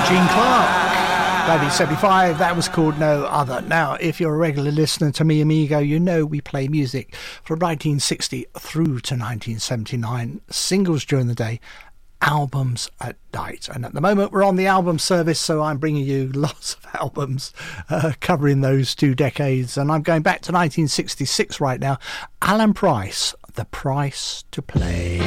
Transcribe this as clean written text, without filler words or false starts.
Gene Clark, 1975, that was called No Other. Now, if you're a regular listener to me, amigo, you know we play music from 1960 through to 1979, singles during the day, albums at night. And at the moment we're on the album service, so I'm bringing you lots of albums covering those 2 decades. And I'm going back to 1966 right now. Alan Price, The Price to Play.